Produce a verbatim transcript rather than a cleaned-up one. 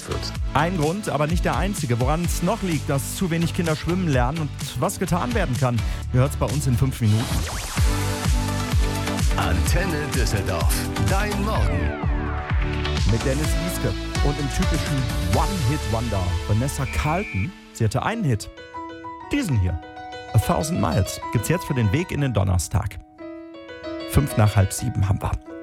gebraucht wird. Ein Grund, aber nicht der einzige, woran es noch liegt, dass zu wenig Kinder schwimmen lernen und was getan werden kann. Ihr hört es bei uns in fünf Minuten. Antenne Düsseldorf. Dein Morgen. Mit Dennis Gieske und im typischen One-Hit-Wonder Vanessa Carlton. Sie hatte einen Hit. Diesen hier. A Thousand Miles. Gibt's jetzt für den Weg in den Donnerstag. Fünf nach halb sieben haben wir.